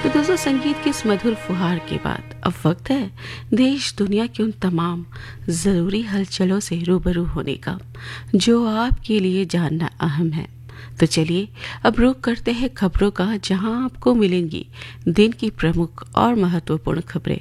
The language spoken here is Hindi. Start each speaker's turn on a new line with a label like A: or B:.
A: तो दोस्तों संगीत की इस मधुर फुहार के बाद अब वक्त है देश दुनिया की उन तमाम ज़रूरी हलचलों से रूबरू होने का जो आपके लिए जानना अहम है। तो चलिए अब रुख करते हैं खबरों का, जहां आपको मिलेंगी दिन की प्रमुख और महत्वपूर्ण खबरें।